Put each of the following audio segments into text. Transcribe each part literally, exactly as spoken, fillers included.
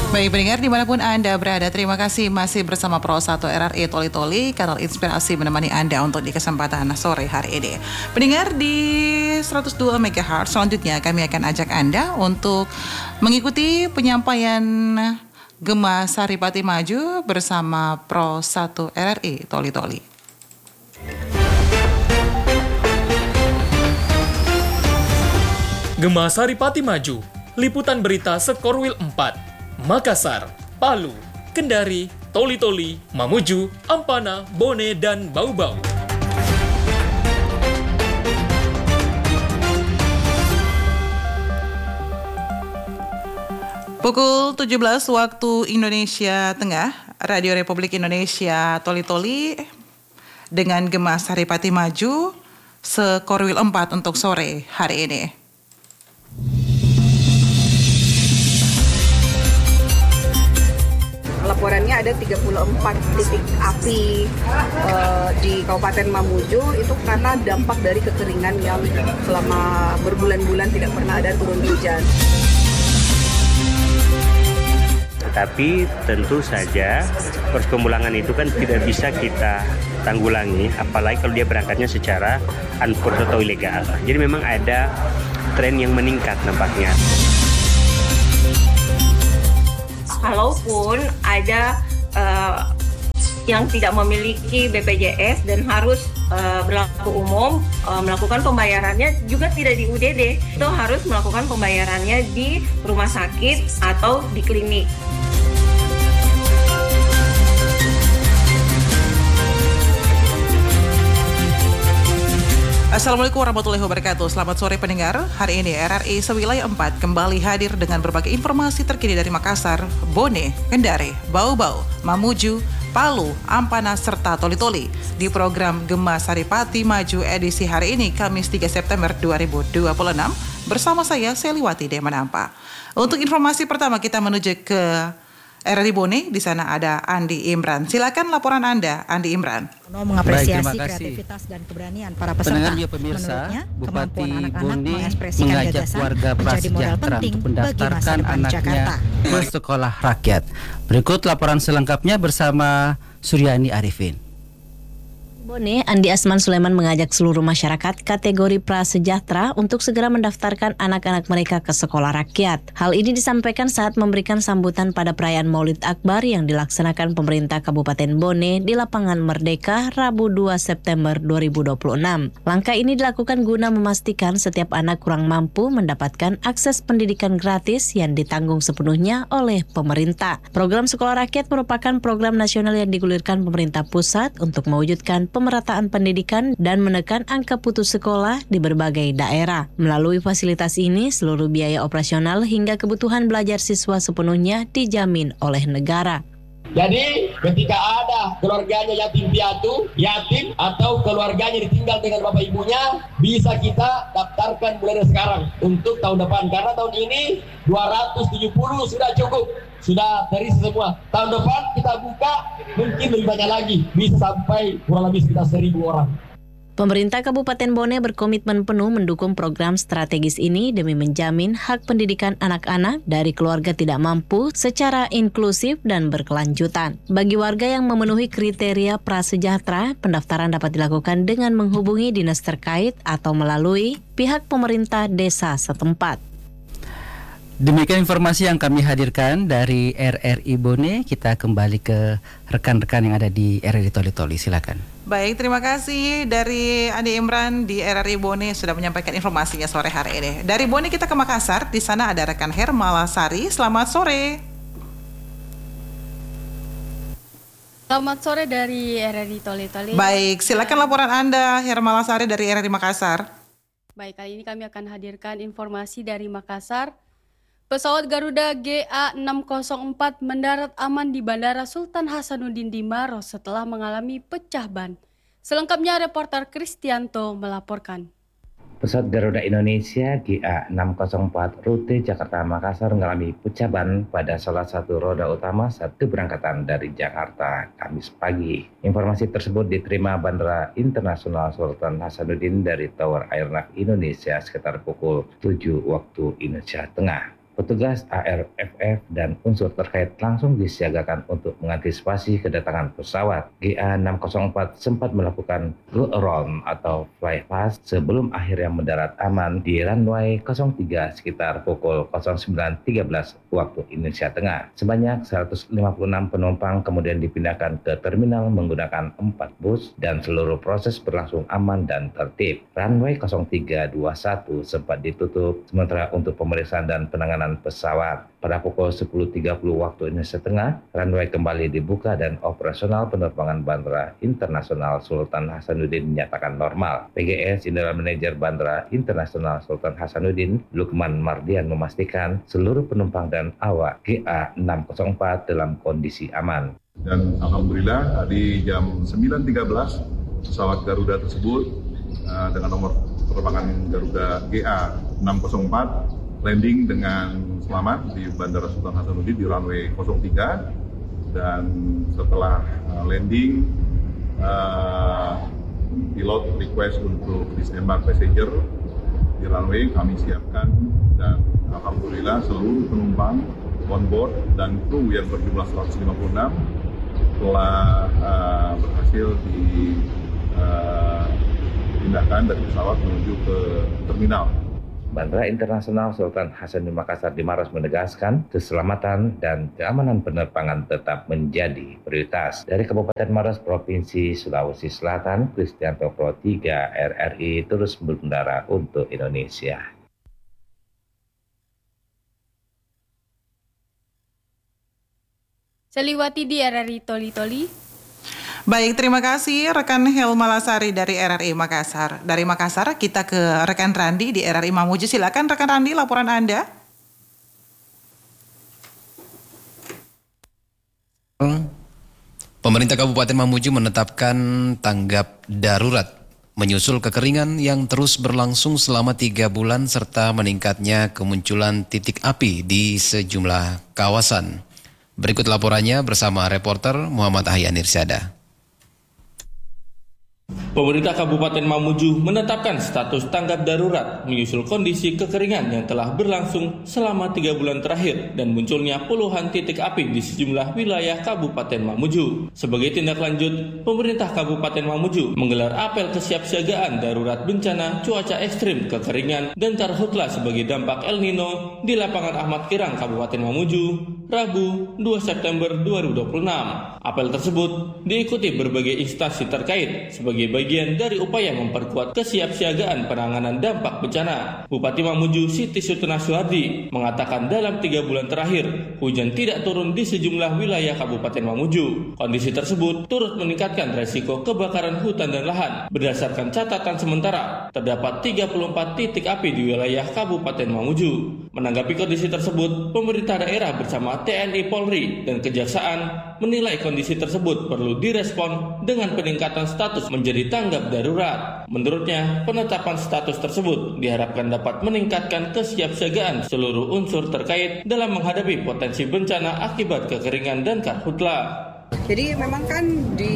Baik pendengar dimanapun Anda berada, terima kasih masih bersama Pro satu R R I Toli Toli, kanal inspirasi menemani Anda untuk di kesempatan sore hari ini. Pendengar di seratus dua megahertz, selanjutnya kami akan ajak Anda untuk mengikuti penyampaian Gema Saripati Maju bersama Pro satu R R I Toli Toli. Gema Saripati Maju, liputan berita Sekorwil empat. Makassar, Palu, Kendari, Toli-Toli, Mamuju, Ampana, Bone, dan Bau-Bau. Pukul tujuh belas waktu Indonesia Tengah, Radio Republik Indonesia Toli-Toli dengan Gema Saripati Maju Sekorwil empat untuk sore hari ini. Laporannya ada tiga puluh empat titik api uh, di Kabupaten Mamuju itu karena dampak dari kekeringan yang selama berbulan-bulan tidak pernah ada turun hujan. Tetapi tentu saja proses pemulangan itu kan tidak bisa kita tanggulangi, apalagi kalau dia berangkatnya secara unforced atau ilegal. Jadi memang ada tren yang meningkat nampaknya. Kalaupun ada uh, yang tidak memiliki B P J S dan harus uh, berlaku umum, uh, melakukan pembayarannya juga tidak di U D D, itu harus melakukan pembayarannya di rumah sakit atau di klinik. Assalamualaikum warahmatullahi wabarakatuh. Selamat sore pendengar. Hari ini R R I Sewilayah empat kembali hadir dengan berbagai informasi terkini dari Makassar, Bone, Kendari, Bau-Bau, Mamuju, Palu, Ampana, serta Toli-Toli di program Gema Saripati Maju edisi hari ini Kamis tiga September dua ribu dua puluh enam bersama saya Seliwati Demanampa. Untuk informasi pertama kita menuju ke R R I Bone, di sana ada Andi Imran. Silakan laporan Anda, Andi Imran. Mengapresiasi Baik, kreativitas dan keberanian para peserta. Pendengar pemirsa, Bupati Bone mengajak keluarga prasejahtera untuk mendaftarkan anaknya ke sekolah rakyat. Berikut laporan selengkapnya bersama Suryani Arifin. Bone, Andi Asman Sulaiman mengajak seluruh masyarakat kategori prasejahtera untuk segera mendaftarkan anak-anak mereka ke sekolah rakyat. Hal ini disampaikan saat memberikan sambutan pada perayaan Maulid Akbar yang dilaksanakan pemerintah Kabupaten Bone di Lapangan Merdeka Rabu dua September dua ribu dua puluh enam. Langkah ini dilakukan guna memastikan setiap anak kurang mampu mendapatkan akses pendidikan gratis yang ditanggung sepenuhnya oleh pemerintah. Program Sekolah Rakyat merupakan program nasional yang digulirkan pemerintah pusat untuk mewujudkan pemerataan pendidikan dan menekan angka putus sekolah di berbagai daerah. Melalui fasilitas ini, seluruh biaya operasional hingga kebutuhan belajar siswa sepenuhnya dijamin oleh negara. Jadi ketika ada keluarganya yatim piatu, yatim atau keluarganya ditinggal dengan bapak ibunya, bisa kita daftarkan mulai dari sekarang untuk tahun depan. Karena tahun ini dua ratus tujuh puluh sudah cukup, sudah terisi semua. Tahun depan kita buka mungkin lebih banyak lagi, bisa sampai kurang lebih sekitar seribu orang. Pemerintah Kabupaten Bone berkomitmen penuh mendukung program strategis ini demi menjamin hak pendidikan anak-anak dari keluarga tidak mampu secara inklusif dan berkelanjutan. Bagi warga yang memenuhi kriteria prasejahtera, pendaftaran dapat dilakukan dengan menghubungi dinas terkait atau melalui pihak pemerintah desa setempat. Demikian informasi yang kami hadirkan dari R R I Bone. Kita kembali ke rekan-rekan yang ada di R R I Toli-Toli. Silakan. Baik, terima kasih dari Andi Imran di R R I Bone sudah menyampaikan informasinya sore hari ini. Dari Bone kita ke Makassar, di sana ada rekan Hermalasari. Selamat sore. Selamat sore dari R R I Toli-Toli. Baik, silakan laporan Anda Hermalasari dari R R I Makassar. Baik, kali ini kami akan hadirkan informasi dari Makassar. Pesawat Garuda G A enam nol empat mendarat aman di Bandara Sultan Hasanuddin di Maros setelah mengalami pecah ban. Selengkapnya reporter Kristianto melaporkan. Pesawat Garuda Indonesia G A enam nol empat rute Jakarta-Makassar mengalami pecah ban pada salah satu roda utama saat keberangkatan dari Jakarta Kamis pagi. Informasi tersebut diterima Bandara Internasional Sultan Hasanuddin dari Tower Airnav Indonesia sekitar pukul tujuh waktu Indonesia Tengah. Petugas A R F F dan unsur terkait langsung disiagakan untuk mengantisipasi kedatangan pesawat. G A enam nol empat sempat melakukan go around atau flypast sebelum akhirnya mendarat aman di runway nol tiga sekitar pukul nol sembilan tiga belas waktu Indonesia Tengah. Sebanyak seratus lima puluh enam penumpang kemudian dipindahkan ke terminal menggunakan empat bus dan seluruh proses berlangsung aman dan tertib. Runway nol tiga dua satu sempat ditutup sementara untuk pemeriksaan dan penanganan pesawat. Pada pukul sepuluh tiga puluh waktu Indonesia Tengah, runway kembali dibuka dan operasional penerbangan Bandara Internasional Sultan Hasanuddin dinyatakan normal. P G S General Manager Bandara Internasional Sultan Hasanuddin, Lukman Mardian memastikan seluruh penumpang dan awak G A enam nol empat dalam kondisi aman. Dan alhamdulillah tadi jam sembilan tiga belas pesawat Garuda tersebut uh, dengan nomor penerbangan Garuda G A enam nol empat landing dengan selamat di Bandara Sultan Hasanuddin di runway nol tiga, dan setelah uh, landing uh, pilot request untuk disembark passenger di runway kami siapkan, dan alhamdulillah seluruh penumpang on board dan kru yang berjumlah seratus lima puluh enam telah uh, berhasil dipindahkan uh, dari pesawat menuju ke terminal. Bandara Internasional Sultan Hasanuddin Makassar di Maros menegaskan keselamatan dan keamanan penerbangan tetap menjadi prioritas. Dari Kabupaten Maros, Provinsi Sulawesi Selatan, Kristianto Pro tiga R R I terus berkendara untuk Indonesia. Seliwati di R R I Toli-Toli. Baik, terima kasih rekan Helma Lasari dari R R I Makassar. Dari Makassar kita ke rekan Randi di R R I Mamuju. Silakan rekan Randi, laporan Anda. Pemerintah Kabupaten Mamuju menetapkan tanggap darurat menyusul kekeringan yang terus berlangsung selama tiga bulan serta meningkatnya kemunculan titik api di sejumlah kawasan. Berikut laporannya bersama reporter Muhammad Ahyan Irsyada. Pemerintah Kabupaten Mamuju menetapkan status tanggap darurat menyusul kondisi kekeringan yang telah berlangsung selama tiga bulan terakhir dan munculnya puluhan titik api di sejumlah wilayah Kabupaten Mamuju. Sebagai tindak lanjut, pemerintah Kabupaten Mamuju menggelar apel kesiapsiagaan darurat bencana cuaca ekstrim, kekeringan, dan karhutla sebagai dampak El Nino di lapangan Ahmad Kirang, Kabupaten Mamuju, Rabu dua September dua ribu dua puluh enam. Apel tersebut diikuti berbagai instansi terkait sebagai bagian dari upaya memperkuat kesiapsiagaan penanganan dampak bencana. Bupati Mamuju Siti Sutuna Suhardi mengatakan dalam tiga bulan terakhir hujan tidak turun di sejumlah wilayah Kabupaten Mamuju. Kondisi tersebut turut meningkatkan resiko kebakaran hutan dan lahan. Berdasarkan catatan sementara, terdapat tiga puluh empat titik api di wilayah Kabupaten Mamuju. Menanggapi kondisi tersebut, pemerintah daerah bersama T N I Polri dan Kejaksaan menilai kondisi tersebut perlu direspon dengan peningkatan status menjadi tanggap darurat. Menurutnya, penetapan status tersebut diharapkan dapat meningkatkan kesiapsiagaan seluruh unsur terkait dalam menghadapi potensi bencana akibat kekeringan dan karhutla. Jadi memang kan di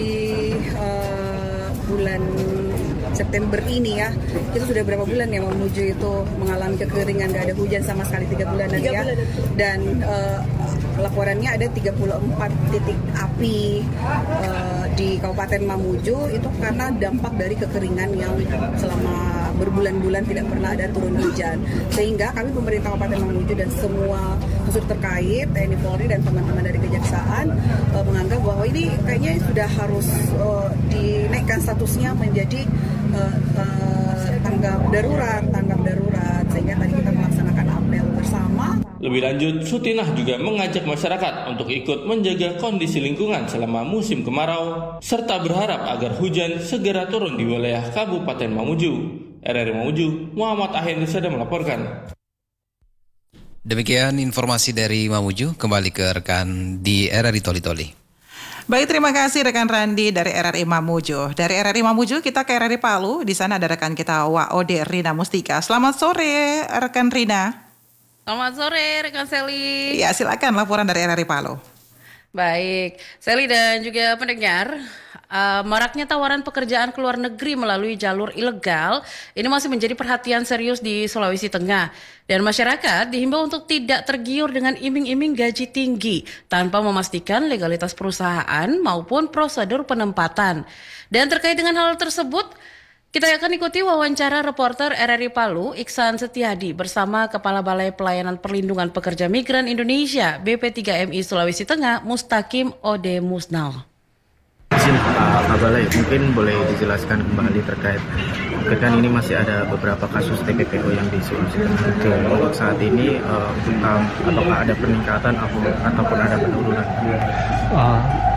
uh, bulan September ini ya, itu sudah berapa bulan ya Mamuju itu mengalami kekeringan, nggak ada hujan sama sekali tiga bulan ya. Dan uh, laporannya ada tiga puluh empat titik api uh, di Kabupaten Mamuju itu karena dampak dari kekeringan yang selama berbulan-bulan tidak pernah ada turun hujan. Sehingga kami pemerintah Kabupaten Mamuju dan semua unsur terkait, T N I Polri dan teman-teman dari Kejaksaan uh, menganggap bahwa ini kayaknya sudah harus uh, dinaikkan statusnya menjadi uh, uh, tanggap darurat, tanggap darurat. Sehingga tadi kita melaksanakan apel bersama. Lebih lanjut, Sutinah juga mengajak masyarakat untuk ikut menjaga kondisi lingkungan selama musim kemarau, serta berharap agar hujan segera turun di wilayah Kabupaten Mamuju. R R I Mamuju, Muhammad Ahyan Irsyada melaporkan. Demikian informasi dari Mamuju, kembali ke rekan di R R I Toli-Toli. Baik, terima kasih rekan Randi dari R R I Mamuju. Dari R R I Mamuju kita ke R R I Palu. Di sana ada rekan kita W A O D Rina Mustika. Selamat sore rekan Rina. Selamat sore rekan Seli. Ya, silakan laporan dari R R I Palu. Baik, Sally dan juga pendengar, uh, maraknya tawaran pekerjaan ke luar negeri melalui jalur ilegal ini masih menjadi perhatian serius di Sulawesi Tengah. Dan masyarakat dihimbau untuk tidak tergiur dengan iming-iming gaji tinggi tanpa memastikan legalitas perusahaan maupun prosedur penempatan. Dan terkait dengan hal tersebut, kita akan ikuti wawancara reporter R R I Palu, Iksan Setiadi, bersama Kepala Balai Pelayanan Perlindungan Pekerja Migran Indonesia, B P tiga M I Sulawesi Tengah, Mustaqim Ode Musnal. Izin Pak Balai, mungkin boleh dijelaskan kembali terkait, kan ini masih ada beberapa kasus T P P O yang di Sulawesi Tengah. Untuk saat ini, uh, um, apakah ada peningkatan ataupun ada penurunan? Uh.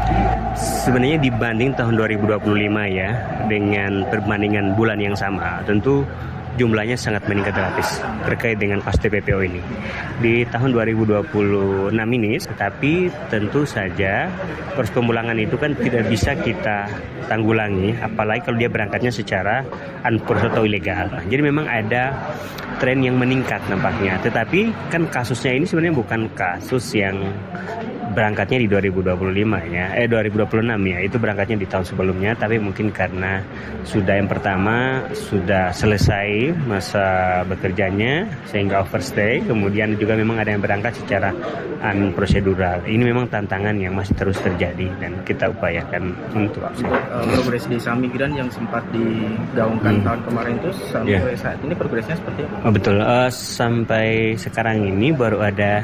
Sebenarnya dibanding tahun dua ribu dua puluh lima ya, dengan perbandingan bulan yang sama, tentu jumlahnya sangat meningkat drastis terkait dengan kasus T P P O ini. Di tahun dua ribu dua puluh enam ini, tetapi tentu saja proses pemulangan itu kan tidak bisa kita tanggulangi, apalagi kalau dia berangkatnya secara unproses atau ilegal. Jadi memang ada tren yang meningkat nampaknya, tetapi kan kasusnya ini sebenarnya bukan kasus yang berangkatnya di dua ribu dua puluh lima ya, eh dua ribu dua puluh enam ya, itu berangkatnya di tahun sebelumnya, tapi mungkin karena sudah yang pertama sudah selesai masa bekerjanya sehingga overstay, kemudian juga memang ada yang berangkat secara unprosedural. Ini memang tantangan yang masih terus terjadi dan kita upayakan untuk uh, progres di usaha migran yang sempat digaungkan hmm. tahun kemarin itu sampai yeah. saat ini progresnya seperti apa? Oh, betul, uh, sampai sekarang ini baru ada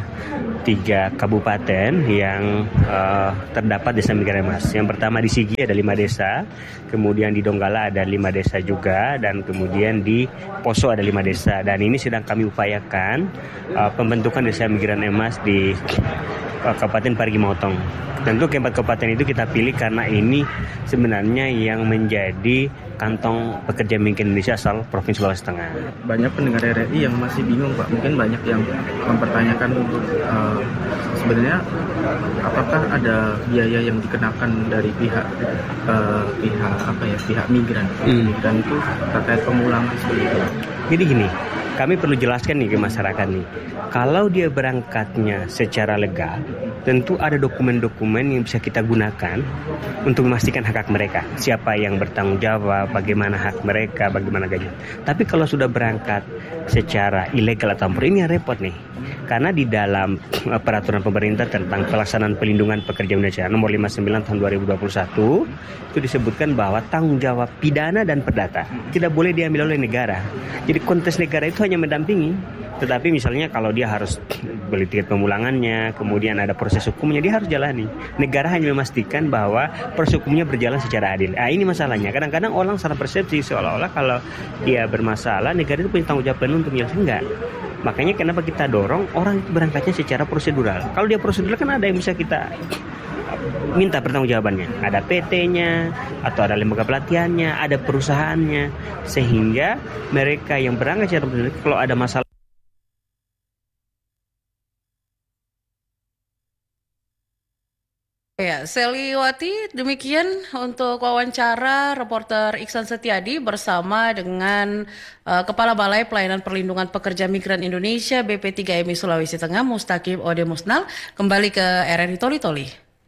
tiga kabupaten yang uh, terdapat desa migran emas. Yang pertama di Sigi ada lima desa, kemudian di Donggala ada lima desa juga, dan kemudian di Poso ada lima desa. Dan ini sedang kami upayakan uh, pembentukan desa migran emas di uh, Kabupaten Parigi Motong. Tentu keempat kabupaten itu kita pilih karena ini sebenarnya yang menjadi kantong pekerja migran Indonesia asal Provinsi Sulawesi Tengah. Banyak pendengar R R I yang masih bingung Pak, mungkin banyak yang mempertanyakan untuk uh, sebenarnya apakah ada biaya yang dikenakan dari pihak uh, pihak apa ya pihak migran, hmm. migran itu terkait pemulangan seperti itu. Jadi gini, kami perlu jelaskan nih ke masyarakat nih, kalau dia berangkatnya secara legal, tentu ada dokumen-dokumen yang bisa kita gunakan untuk memastikan hak-hak mereka. Siapa yang bertanggung jawab, bagaimana hak mereka, bagaimana gaji. Tapi kalau sudah berangkat secara ilegal atau ampun, ini yang repot nih. Karena di dalam peraturan pemerintah tentang pelaksanaan pelindungan pekerja Indonesia nomor lima puluh sembilan tahun dua ribu dua puluh satu itu disebutkan bahwa tanggung jawab pidana dan perdata tidak boleh diambil oleh negara. Jadi konteks negara itu hanya mendampingi. Tetapi misalnya kalau dia harus beli tiket pemulangannya, kemudian ada proses hukumnya, dia harus jalani. Negara hanya memastikan bahwa proses hukumnya berjalan secara adil. Ah, ini masalahnya. Kadang-kadang orang salah persepsi seolah-olah kalau dia bermasalah, negara itu punya tanggung jawab penuh untuk menyelesaikan. Enggak. Makanya kenapa kita dorong orang itu berangkatnya secara prosedural. Kalau dia prosedural kan ada yang bisa kita minta pertanggungjawabannya. Ada P T-nya, atau ada lembaga pelatihannya, ada perusahaannya. Sehingga mereka yang berangkat secara prosedural, kalau ada masalah. Ya, Seliwati, demikian untuk wawancara reporter Iksan Setiadi bersama dengan uh, Kepala Balai Pelayanan Perlindungan Pekerja Migran Indonesia B P tiga M I Sulawesi Tengah, Mustaqim Ode Musnal. Kembali ke R R I Toli Toli.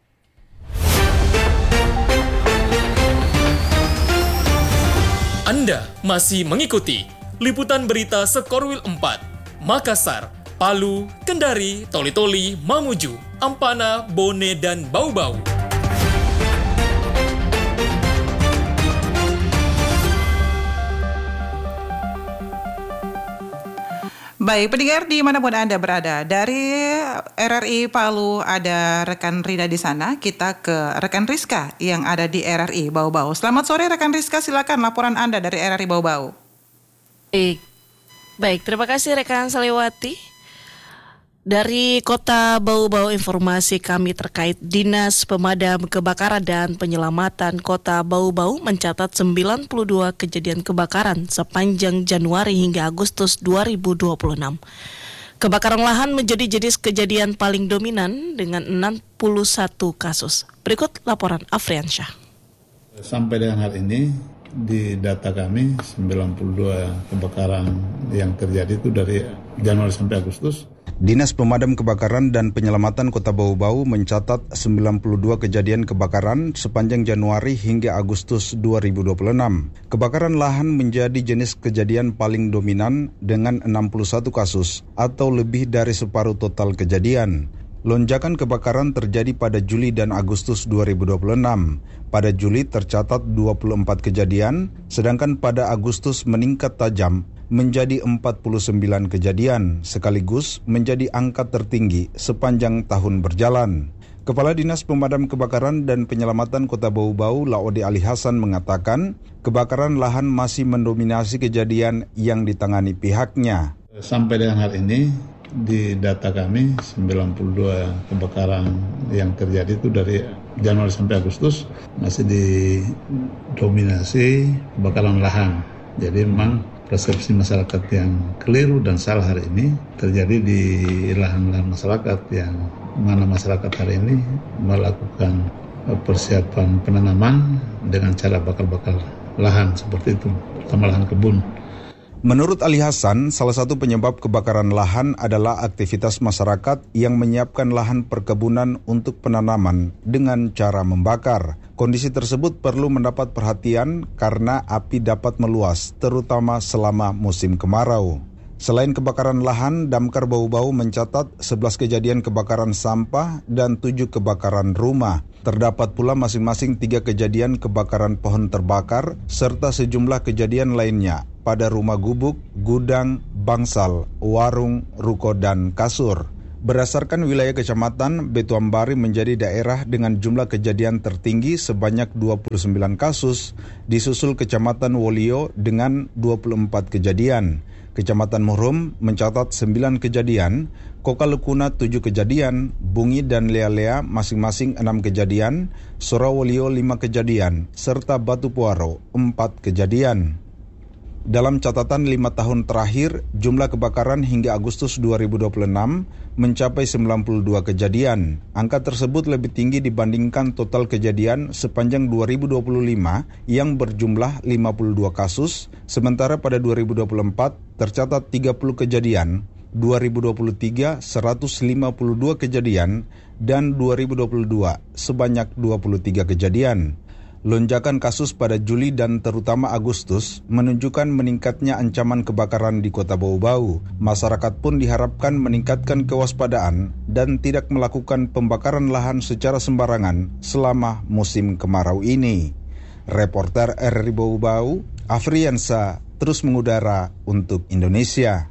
Anda masih mengikuti liputan berita Sekorwil empat, Makassar, Palu, Kendari, Toli Toli, Mamuju, Ampana, Bone, dan Bau-Bau. Baik, pendengar dimanapun Anda berada, dari R R I Palu ada rekan Rida di sana, kita ke rekan Rizka yang ada di R R I Bau-Bau. Selamat sore rekan Rizka, silakan laporan Anda dari R R I Bau-Bau. Baik, baik terima kasih rekan Seliwati. Dari Kota Bau-Bau, informasi kami terkait Dinas Pemadam Kebakaran dan Penyelamatan Kota Bau-Bau mencatat sembilan puluh dua kejadian kebakaran sepanjang Januari hingga Agustus dua ribu dua puluh enam. Kebakaran lahan menjadi jenis kejadian paling dominan dengan enam puluh satu kasus. Berikut laporan Afriansyah. Sampai dengan hari ini di data kami sembilan puluh dua kebakaran yang terjadi itu dari Januari sampai Agustus. Dinas Pemadam Kebakaran dan Penyelamatan Kota Bau-Bau mencatat sembilan puluh dua kejadian kebakaran sepanjang Januari hingga Agustus dua ribu dua puluh enam. Kebakaran lahan menjadi jenis kejadian paling dominan dengan enam puluh satu kasus atau lebih dari separuh total kejadian. Lonjakan kebakaran terjadi pada Juli dan Agustus dua ribu dua puluh enam. Pada Juli tercatat dua puluh empat kejadian, sedangkan pada Agustus meningkat tajam menjadi empat puluh sembilan kejadian, sekaligus menjadi angka tertinggi sepanjang tahun berjalan. Kepala Dinas Pemadam Kebakaran dan Penyelamatan Kota Bau-Bau, Laode Ali Hasan, mengatakan kebakaran lahan masih mendominasi kejadian yang ditangani pihaknya. Sampai dengan hari ini, di data kami sembilan puluh dua kebakaran yang terjadi itu dari Januari sampai Agustus masih didominasi kebakaran lahan. Jadi memang persepsi masyarakat yang keliru dan salah hari ini terjadi di lahan-lahan masyarakat, yang mana masyarakat hari ini melakukan persiapan penanaman dengan cara bakar-bakar lahan seperti itu, terutama lahan kebun. Menurut Ali Hasan, salah satu penyebab kebakaran lahan adalah aktivitas masyarakat yang menyiapkan lahan perkebunan untuk penanaman dengan cara membakar. Kondisi tersebut perlu mendapat perhatian karena api dapat meluas, terutama selama musim kemarau. Selain kebakaran lahan, Damkar Bau-Bau mencatat sebelas kejadian kebakaran sampah dan tujuh kebakaran rumah. Terdapat pula masing-masing tiga kejadian kebakaran pohon terbakar, serta sejumlah kejadian lainnya pada rumah gubuk, gudang, bangsal, warung, ruko, dan kasur. Berdasarkan wilayah kecamatan, Betuambari menjadi daerah dengan jumlah kejadian tertinggi sebanyak dua puluh sembilan kasus, disusul Kecamatan Wolio dengan dua puluh empat kejadian. Kecamatan Muhrum mencatat sembilan kejadian, Kokalukuna tujuh kejadian, Bungi dan Lea-Lea masing-masing enam kejadian, Sorawolio lima kejadian, serta Batu Puaro empat kejadian. Dalam catatan lima tahun terakhir, jumlah kebakaran hingga Agustus dua ribu dua puluh enam mencapai sembilan puluh dua kejadian. Angka tersebut lebih tinggi dibandingkan total kejadian sepanjang dua ribu dua puluh lima yang berjumlah lima puluh dua kasus, sementara pada dua ribu dua puluh empat tercatat tiga puluh kejadian, dua ribu dua puluh tiga seratus lima puluh dua kejadian, dan dua ribu dua puluh dua sebanyak dua puluh tiga kejadian. Lonjakan kasus pada Juli dan terutama Agustus menunjukkan meningkatnya ancaman kebakaran di Kota Bau-Bau. Masyarakat pun diharapkan meningkatkan kewaspadaan dan tidak melakukan pembakaran lahan secara sembarangan selama musim kemarau ini. Reporter R R I Bau-Bau, Afriansa, terus mengudara untuk Indonesia.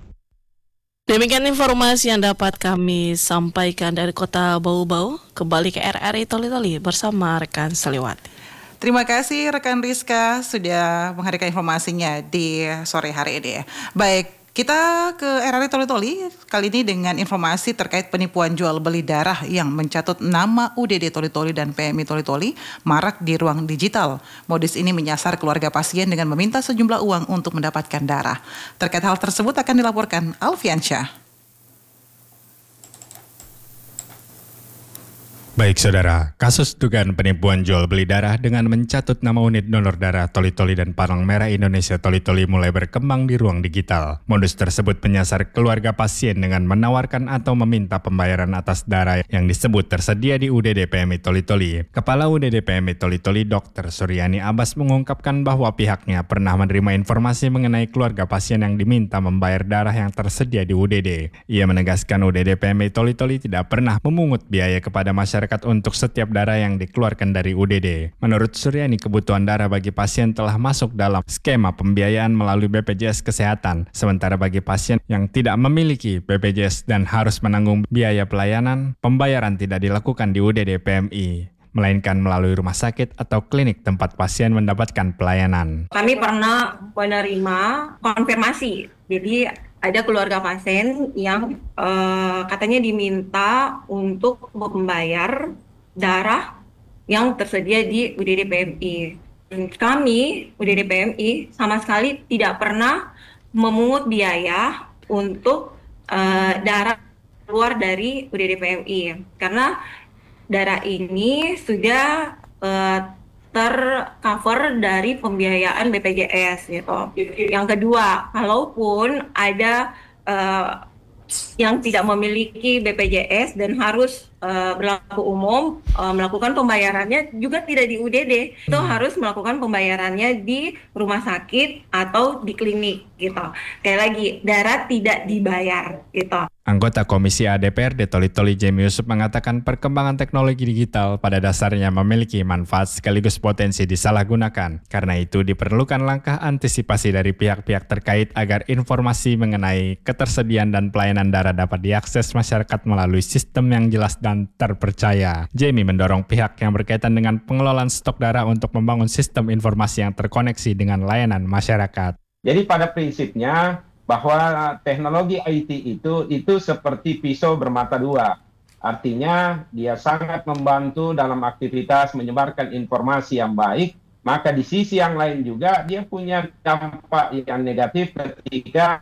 Demikian informasi yang dapat kami sampaikan dari Kota Bau-Bau. Kembali ke R R I Toli-Toli bersama rekan Saliwati. Terima kasih rekan Rizka sudah menghadirkan informasinya di sore hari ini. Baik, kita ke R R I Toli-Toli kali ini dengan informasi terkait penipuan jual beli darah yang mencatut nama U D D Toli-Toli dan P M I Toli-Toli marak di ruang digital. Modus ini menyasar keluarga pasien dengan meminta sejumlah uang untuk mendapatkan darah. Terkait hal tersebut akan dilaporkan Alfiansyah. Baik saudara, kasus dugaan penipuan jual beli darah dengan mencatut nama unit donor darah Toli-Toli dan Palang Merah Indonesia Toli-Toli mulai berkembang di ruang digital. Modus tersebut menyasar keluarga pasien dengan menawarkan atau meminta pembayaran atas darah yang disebut tersedia di U D D P M I Toli-Toli. Kepala U D D P M I Toli-Toli Dokter Suryani Abbas mengungkapkan bahwa pihaknya pernah menerima informasi mengenai keluarga pasien yang diminta membayar darah yang tersedia di U D D. Ia menegaskan U D D P M I Toli-Toli tidak pernah memungut biaya kepada masyarakat untuk setiap darah yang dikeluarkan dari U D D. Menurut Suryani, kebutuhan darah bagi pasien telah masuk dalam skema pembiayaan melalui B P J S Kesehatan. Sementara bagi pasien yang tidak memiliki B P J S dan harus menanggung biaya pelayanan, pembayaran tidak dilakukan di U D D P M I, melainkan melalui rumah sakit atau klinik tempat pasien mendapatkan pelayanan. Kami pernah menerima konfirmasi, jadi ada keluarga pasien yang uh, katanya diminta untuk membayar darah yang tersedia di U D D P M I. Kami, U D D P M I, sama sekali tidak pernah memungut biaya untuk uh, darah keluar dari U D D P M I. Karena darah ini sudah uh, tercover dari pembiayaan B P J S gitu. Yang kedua, kalaupun ada uh, yang tidak memiliki B P J S dan harus uh, berlaku umum uh, melakukan pembayarannya juga tidak di U D D, itu harus melakukan pembayarannya di rumah sakit atau di klinik gitu. Sekali lagi, darat tidak dibayar gitu. Anggota Komisi A D P R D Toli-Toli Jemi Yusuf mengatakan perkembangan teknologi digital pada dasarnya memiliki manfaat sekaligus potensi disalahgunakan. Karena itu diperlukan langkah antisipasi dari pihak-pihak terkait agar informasi mengenai ketersediaan dan pelayanan darah dapat diakses masyarakat melalui sistem yang jelas dan terpercaya. Jemi mendorong pihak yang berkaitan dengan pengelolaan stok darah untuk membangun sistem informasi yang terkoneksi dengan layanan masyarakat. Jadi pada prinsipnya bahwa teknologi I T itu itu seperti pisau bermata dua. Artinya dia sangat membantu dalam aktivitas menyebarkan informasi yang baik, maka di sisi yang lain juga dia punya dampak yang negatif ketika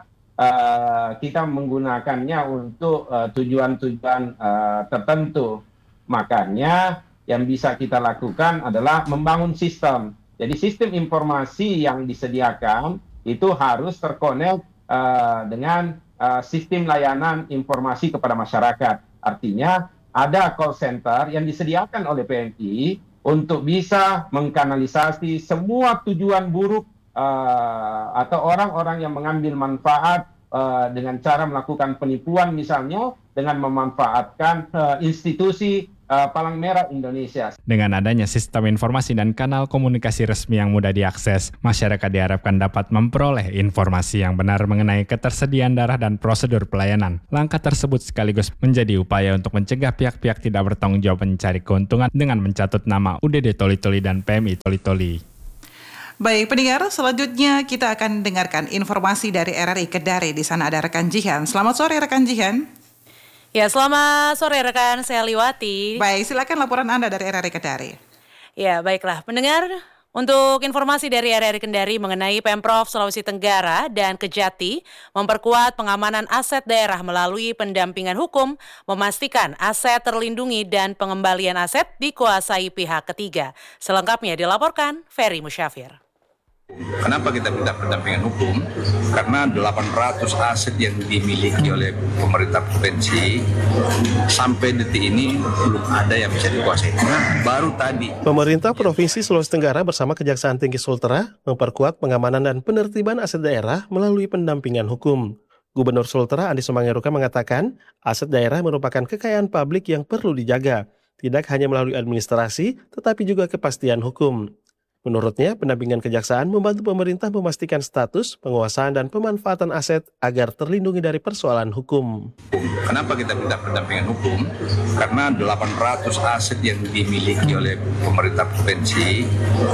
uh, kita menggunakannya untuk uh, tujuan-tujuan uh, tertentu. Makanya yang bisa kita lakukan adalah membangun sistem. Jadi sistem informasi yang disediakan itu harus terkonek uh, dengan uh, sistem layanan informasi kepada masyarakat. Artinya ada call center yang disediakan oleh P M I untuk bisa mengkanalisasi semua tujuan buruk uh, atau orang-orang yang mengambil manfaat uh, dengan cara melakukan penipuan misalnya dengan memanfaatkan uh, institusi Uh, Palang Merah Indonesia. Dengan adanya sistem informasi dan kanal komunikasi resmi yang mudah diakses, masyarakat diharapkan dapat memperoleh informasi yang benar mengenai ketersediaan darah dan prosedur pelayanan. Langkah tersebut sekaligus menjadi upaya untuk mencegah pihak-pihak tidak bertanggung jawab mencari keuntungan dengan mencatut nama U D D Toli-Toli dan P M I Toli-Toli. Baik, pendengar, selanjutnya kita akan dengarkan informasi dari R R I Kedari. Di sana ada rekan Jihan. Selamat sore rekan Jihan. Ya, selamat sore rekan saya Liwati. Baik, silakan laporan Anda dari R R I Kedari. Ya, baiklah. Pendengar, untuk informasi dari R R I Kendari mengenai Pemprov Sulawesi Tenggara dan Kejati memperkuat pengamanan aset daerah melalui pendampingan hukum, memastikan aset terlindungi dan pengembalian aset dikuasai pihak ketiga. Selengkapnya dilaporkan Ferry Musyafir. Kenapa kita minta pendampingan hukum? Karena delapan ratus aset yang dimiliki oleh pemerintah provinsi sampai detik ini belum ada yang bisa dikuasai. Nah, baru tadi. Pemerintah Provinsi Sulawesi Tenggara bersama Kejaksaan Tinggi Sultera memperkuat pengamanan dan penertiban aset daerah melalui pendampingan hukum. Gubernur Sultera Andi Sumangeruka mengatakan, aset daerah merupakan kekayaan publik yang perlu dijaga, tidak hanya melalui administrasi, tetapi juga kepastian hukum. Menurutnya, pendampingan kejaksaan membantu pemerintah memastikan status, penguasaan, dan pemanfaatan aset agar terlindungi dari persoalan hukum. Kenapa kita minta pendampingan hukum? Karena delapan ratus aset yang dimiliki oleh pemerintah provinsi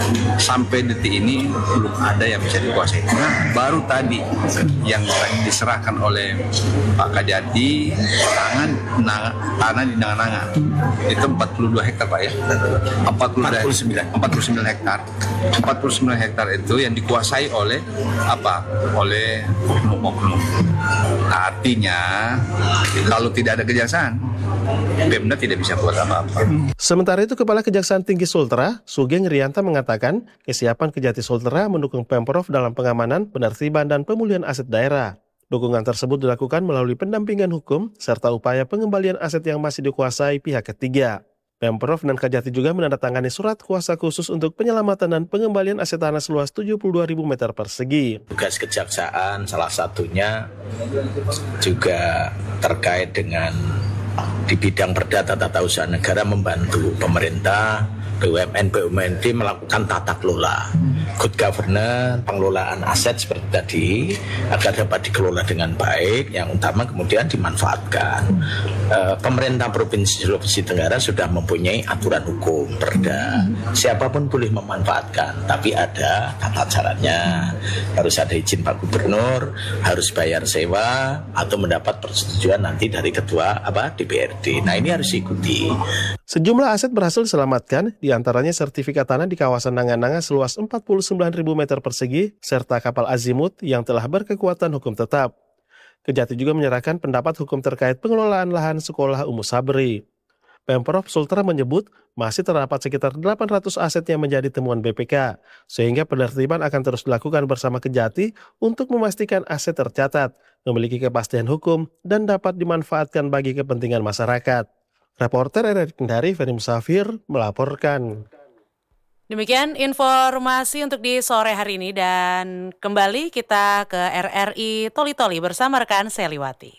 sampai detik ini belum ada yang bisa dikuasai. Nah, baru tadi yang diserahkan oleh Pak Kajati, tangan, nang, tanah di Nangan-Nangan. Itu empat puluh dua hektar Pak ya? empat puluh sembilan hektar. empat puluh sembilan hektar itu yang dikuasai oleh apa? Oleh oknum-oknum. Artinya kalau tidak ada kejaksaan, Pemda tidak bisa buat apa-apa. Sementara itu Kepala Kejaksaan Tinggi Sultera, Sugeng Rianta mengatakan kesiapan Kejati Sultera mendukung Pemprov dalam pengamanan, penertiban dan pemulihan aset daerah. Dukungan tersebut dilakukan melalui pendampingan hukum serta upaya pengembalian aset yang masih dikuasai pihak ketiga. Pemprov dan Kejati juga menandatangani surat kuasa khusus untuk penyelamatan dan pengembalian aset tanah seluas tujuh puluh dua ribu meter persegi. Tugas kejaksaan salah satunya juga terkait dengan di bidang perdata tata usaha negara membantu pemerintah, B U M N, B U M N D melakukan tata kelola, good governance, pengelolaan aset seperti tadi agar dapat dikelola dengan baik, yang utama kemudian dimanfaatkan. E, pemerintah Provinsi Sulawesi Tenggara sudah mempunyai aturan hukum perda, siapapun boleh memanfaatkan, tapi ada tata caranya, harus ada izin Pak Gubernur, harus bayar sewa atau mendapat persetujuan nanti dari ketua apa D P R D. Nah, ini harus diikuti. Sejumlah aset berhasil diselamatkan, diantaranya sertifikat tanah di kawasan Nangan-Nangan seluas empat puluh sembilan ribu meter persegi, serta kapal azimut yang telah berkekuatan hukum tetap. Kejati juga menyerahkan pendapat hukum terkait pengelolaan lahan sekolah Umu Sabri. Pemprov Sultra menyebut masih terdapat sekitar delapan ratus aset yang menjadi temuan B P K, sehingga penertiban akan terus dilakukan bersama Kejati untuk memastikan aset tercatat, memiliki kepastian hukum, dan dapat dimanfaatkan bagi kepentingan masyarakat. Reporter R R I Kendari, Ferry Musafir, melaporkan. Demikian informasi untuk di sore hari ini, dan kembali kita ke R R I Toli Toli bersama rekan Seliwati.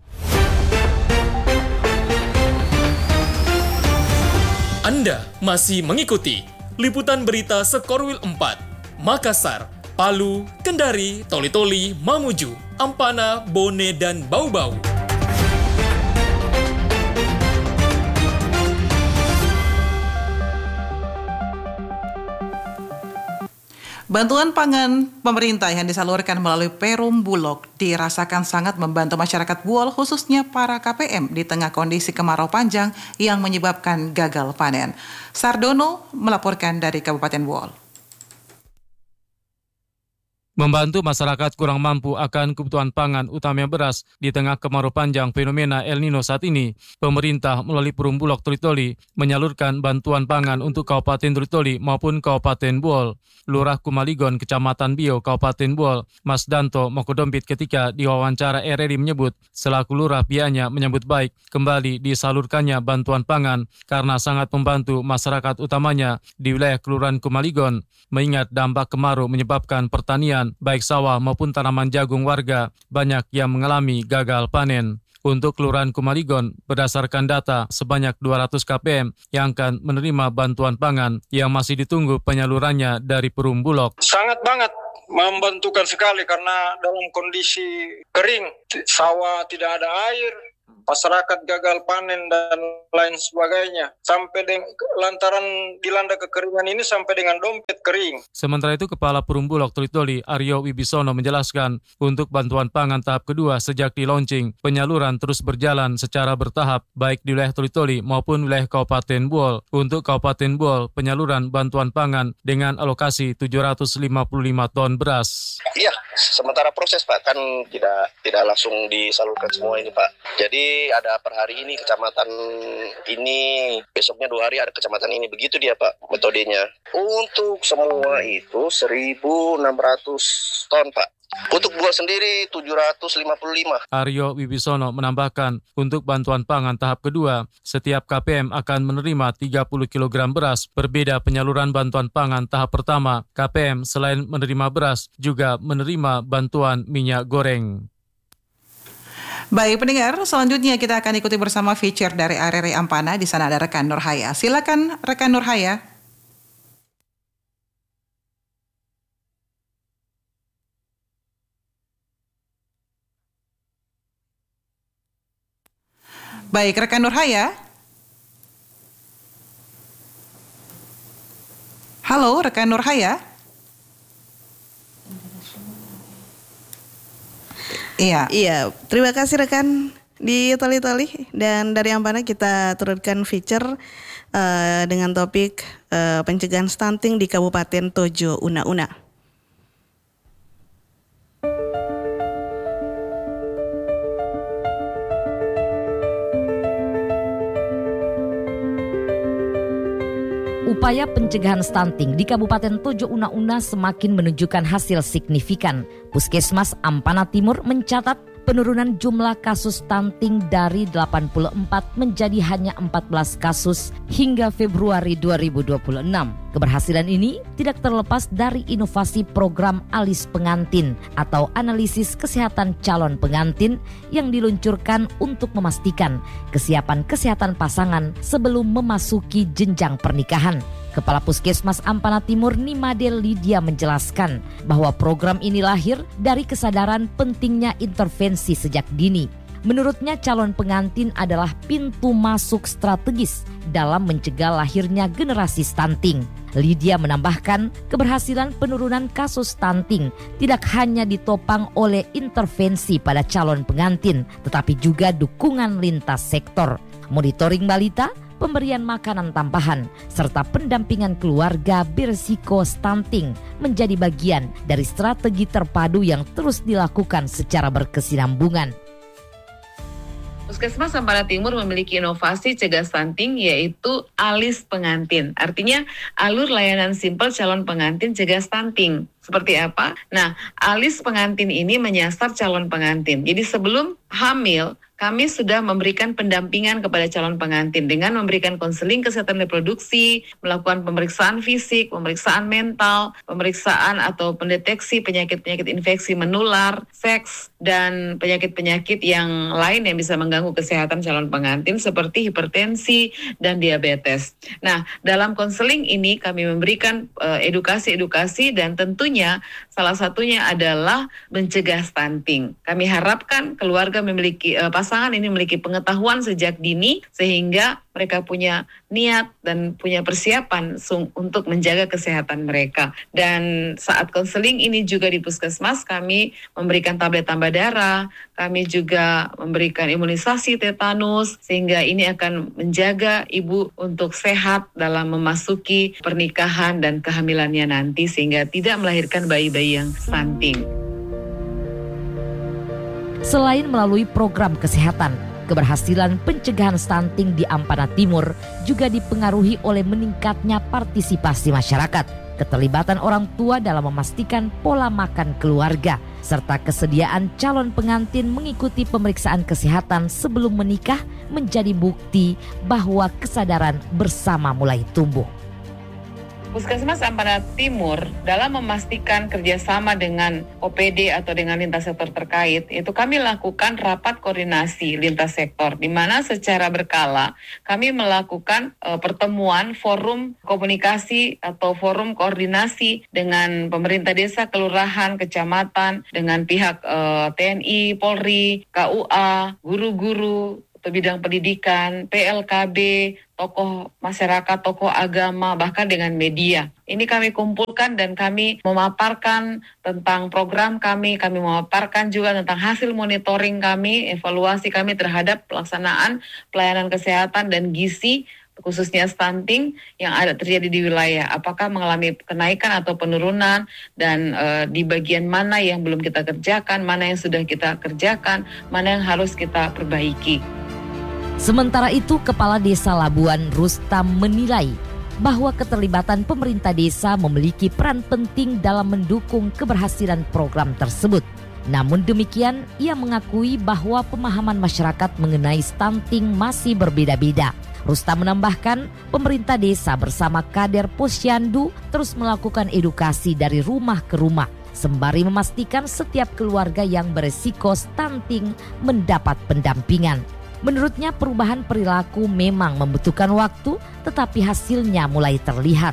Anda masih mengikuti liputan berita Sekorwil empat, Makassar, Palu, Kendari, Toli Toli, Mamuju, Ampana, Bone, dan Bau-Bau. Bantuan pangan pemerintah yang disalurkan melalui Perum Bulog dirasakan sangat membantu masyarakat Buol, khususnya para K P M di tengah kondisi kemarau panjang yang menyebabkan gagal panen. Sardono melaporkan dari Kabupaten Buol. Membantu masyarakat kurang mampu akan kebutuhan pangan utamanya beras di tengah kemarau panjang fenomena El Nino saat ini, pemerintah melalui Perum Bulog Toli Toli menyalurkan bantuan pangan untuk Kabupaten Toli Toli maupun Kabupaten Buol. Lurah Kumaligon, Kecamatan Bio, Kabupaten Buol, Mas Danto Mokodompit ketika diwawancara R R I menyebut selaku lurah pihaknya menyambut baik kembali disalurkannya bantuan pangan karena sangat membantu masyarakat utamanya di wilayah Kelurahan Kumaligon, mengingat dampak kemarau menyebabkan pertanian baik sawah maupun tanaman jagung warga banyak yang mengalami gagal panen. Untuk Kelurahan Kumaligon, berdasarkan data sebanyak dua ratus K P M yang akan menerima bantuan pangan yang masih ditunggu penyalurannya dari Perum Bulog. Sangat banget membantukan sekali karena dalam kondisi kering, sawah tidak ada air, masyarakat gagal panen dan lain sebagainya. Sampai dengan lantaran dilanda kekeringan ini sampai dengan dompet kering. Sementara itu Kepala Perum Bulog Toli Toli Aryo Wibisono menjelaskan untuk bantuan pangan tahap kedua sejak di launching, penyaluran terus berjalan secara bertahap baik di wilayah Toli Toli maupun wilayah Kabupaten Buol. Untuk Kabupaten Buol, penyaluran bantuan pangan dengan alokasi tujuh ratus lima puluh lima ton beras. Iya, sementara proses Pak, kan tidak tidak langsung disalurkan semua ini Pak. Jadi ada per hari ini kecamatan ini, besoknya dua hari ada kecamatan ini, begitu dia Pak metodenya. Untuk semua itu seribu enam ratus ton Pak. Untuk Buol sendiri tujuh ratus lima puluh lima. Aryo Wibisono menambahkan, untuk bantuan pangan tahap kedua, setiap K P M akan menerima tiga puluh kilogram beras. Berbeda penyaluran bantuan pangan tahap pertama, K P M selain menerima beras, juga menerima bantuan minyak goreng. Baik pendengar, selanjutnya kita akan ikuti bersama feature dari R R I Ampana. Di sana ada rekan Nurhaya. Silakan rekan Nurhaya. Baik rekan Nurhaya. Halo rekan Nurhaya. Iya. Iya, terima kasih rekan di Toli Toli, dan dari Ampana kita turunkan feature uh, dengan topik uh, pencegahan stunting di Kabupaten Tojo Una-Una. Upaya pencegahan stunting di Kabupaten Tojo Una-Una semakin menunjukkan hasil signifikan. Puskesmas Ampana Timur mencatat penurunan jumlah kasus stunting dari delapan puluh empat menjadi hanya empat belas kasus hingga Februari dua ribu dua puluh enam. Keberhasilan ini tidak terlepas dari inovasi program Alis Pengantin atau analisis kesehatan calon pengantin yang diluncurkan untuk memastikan kesiapan kesehatan pasangan sebelum memasuki jenjang pernikahan. Kepala Puskesmas Ampana Timur Nimade Lydia menjelaskan bahwa program ini lahir dari kesadaran pentingnya intervensi sejak dini. Menurutnya calon pengantin adalah pintu masuk strategis dalam mencegah lahirnya generasi stunting. Lydia menambahkan keberhasilan penurunan kasus stunting tidak hanya ditopang oleh intervensi pada calon pengantin, tetapi juga dukungan lintas sektor, monitoring balita, pemberian makanan tambahan, serta pendampingan keluarga berisiko stunting menjadi bagian dari strategi terpadu yang terus dilakukan secara berkesinambungan. Puskesmas Ampana Timur memiliki inovasi cegah stunting yaitu alis pengantin. Artinya alur layanan simpel calon pengantin cegah stunting. Seperti apa? Nah, alis pengantin ini menyasar calon pengantin. Jadi sebelum hamil, kami sudah memberikan pendampingan kepada calon pengantin dengan memberikan konseling kesehatan reproduksi, melakukan pemeriksaan fisik, pemeriksaan mental, pemeriksaan atau pendeteksi penyakit-penyakit infeksi menular, seks, dan penyakit-penyakit yang lain yang bisa mengganggu kesehatan calon pengantin seperti hipertensi dan diabetes. Nah, dalam konseling ini kami memberikan uh, edukasi-edukasi dan tentunya salah satunya adalah mencegah stunting. Kami harapkan keluarga memiliki uh, pasangan ini memiliki pengetahuan sejak dini sehingga mereka punya niat dan punya persiapan sung- untuk menjaga kesehatan mereka. Dan saat konseling ini juga di puskesmas kami memberikan tablet tambah darah, kami juga memberikan imunisasi tetanus sehingga ini akan menjaga ibu untuk sehat dalam memasuki pernikahan dan kehamilannya nanti sehingga tidak melahirkan bayi-bayi yang stunting. Selain melalui program kesehatan, keberhasilan pencegahan stunting di Ampana Timur juga dipengaruhi oleh meningkatnya partisipasi masyarakat, keterlibatan orang tua dalam memastikan pola makan keluarga, serta kesediaan calon pengantin mengikuti pemeriksaan kesehatan sebelum menikah menjadi bukti bahwa kesadaran bersama mulai tumbuh. Puskesmas Ampana Timur dalam memastikan kerjasama dengan O P D atau dengan lintas sektor terkait, itu kami lakukan rapat koordinasi lintas sektor, di mana secara berkala kami melakukan uh, pertemuan forum komunikasi atau forum koordinasi dengan pemerintah desa, kelurahan, kecamatan, dengan pihak uh, T N I, Polri, K U A, guru-guru, atau bidang pendidikan, P L K B, tokoh masyarakat, tokoh agama, bahkan dengan media. Ini kami kumpulkan dan kami memaparkan tentang program kami, kami memaparkan juga tentang hasil monitoring kami, evaluasi kami terhadap pelaksanaan pelayanan kesehatan dan gizi, khususnya stunting yang ada terjadi di wilayah. Apakah mengalami kenaikan atau penurunan, dan e, di bagian mana yang belum kita kerjakan, mana yang sudah kita kerjakan, mana yang harus kita perbaiki. Sementara itu, Kepala Desa Labuan Rustam menilai bahwa keterlibatan pemerintah desa memiliki peran penting dalam mendukung keberhasilan program tersebut. Namun demikian, ia mengakui bahwa pemahaman masyarakat mengenai stunting masih berbeda-beda. Rustam menambahkan, pemerintah desa bersama Kader Posyandu terus melakukan edukasi dari rumah ke rumah, sembari memastikan setiap keluarga yang beresiko stunting mendapat pendampingan. Menurutnya perubahan perilaku memang membutuhkan waktu, tetapi hasilnya mulai terlihat.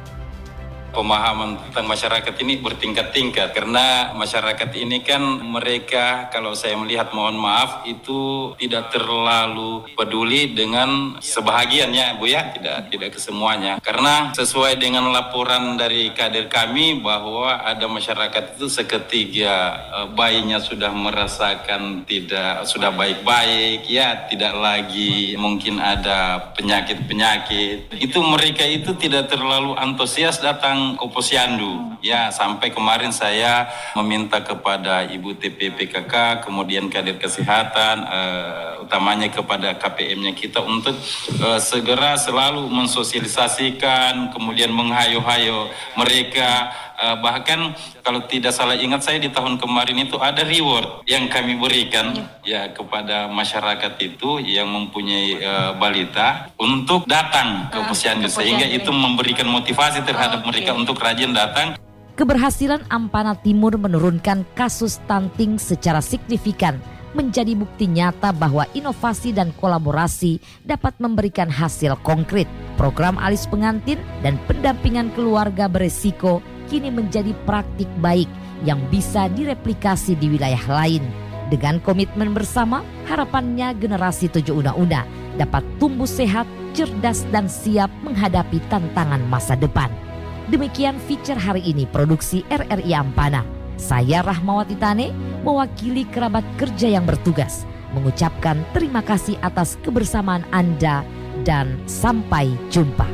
Pemahaman tentang masyarakat ini bertingkat-tingkat karena masyarakat ini kan mereka, kalau saya melihat, mohon maaf, itu tidak terlalu peduli dengan sebahagiannya, Bu ya, tidak tidak kesemuanya. Karena sesuai dengan laporan dari kader kami bahwa ada masyarakat itu seketika bayinya sudah merasakan tidak sudah baik-baik, ya tidak lagi mungkin ada penyakit-penyakit. Itu mereka itu tidak terlalu antusias datang ke Posyandu. Ya, sampai kemarin saya meminta kepada Ibu T P P K K, kemudian kader kesehatan, uh, utamanya kepada K P M-nya kita untuk uh, segera selalu mensosialisasikan, kemudian menghayo-hayo mereka. Uh, bahkan kalau tidak salah ingat saya di tahun kemarin itu ada reward yang kami berikan ya, ya kepada masyarakat itu yang mempunyai uh, balita untuk datang ke Posyandu, sehingga itu memberikan motivasi terhadap oh, mereka okay. untuk rajin datang. Keberhasilan Ampana Timur menurunkan kasus stunting secara signifikan menjadi bukti nyata bahwa inovasi dan kolaborasi dapat memberikan hasil konkret. Program alis pengantin dan pendampingan keluarga beresiko kini menjadi praktik baik yang bisa direplikasi di wilayah lain. Dengan komitmen bersama, harapannya generasi tujuh Una-Una dapat tumbuh sehat, cerdas, dan siap menghadapi tantangan masa depan. Demikian feature hari ini produksi R R I Ampana. Saya Rahmawati Tane, mewakili kerabat kerja yang bertugas, mengucapkan terima kasih atas kebersamaan Anda dan sampai jumpa.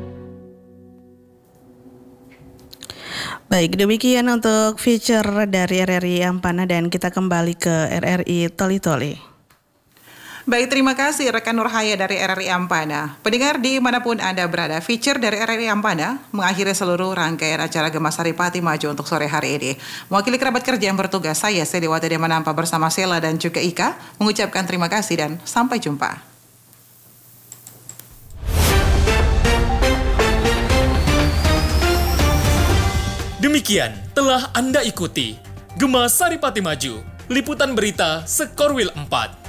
Baik, demikian untuk feature dari R R I Ampana dan kita kembali ke R R I Toli Toli. Baik, terima kasih rekan Nurhaya dari R R I Ampana. Pendengar dimanapun Anda berada, feature dari R R I Ampana mengakhiri seluruh rangkaian acara Gema Saripati Maju untuk sore hari ini. Mewakili kerabat kerja yang bertugas, saya Seliwati Demanampa bersama Sela dan juga Ika mengucapkan terima kasih dan sampai jumpa. Demikian telah Anda ikuti Gema Saripati Maju, liputan berita Skorwil empat.